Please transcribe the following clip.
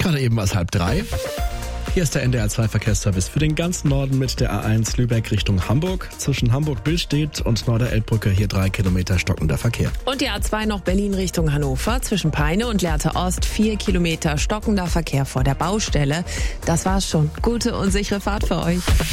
Gerade eben war es 2:30. Hier ist der NDR2-Verkehrsservice für den ganzen Norden mit der A1 Lübeck Richtung Hamburg. Zwischen Hamburg-Billstedt und Norderelbbrücke hier 3 Kilometer stockender Verkehr. Und die A2 noch Berlin Richtung Hannover. Zwischen Peine und Lehrte Ost 4 Kilometer stockender Verkehr vor der Baustelle. Das war's schon. Gute und sichere Fahrt für euch.